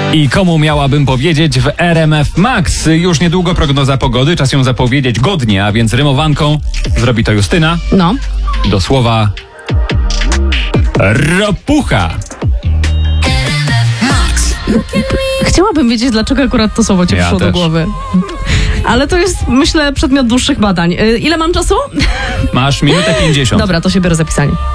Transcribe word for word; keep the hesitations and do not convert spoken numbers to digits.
I komu miałabym powiedzieć w R M F Max? Już niedługo prognoza pogody, czas ją zapowiedzieć godnie, a więc rymowanką zrobi to Justyna. No. Do słowa ropucha. Chciałabym wiedzieć, dlaczego akurat to słowo ci Ja przyszło też. do głowy. Ale to jest, myślę, przedmiot dłuższych badań. Y, Ile mam czasu? Masz minutę pięćdziesiąt. Dobra, to się biorę zapisanie.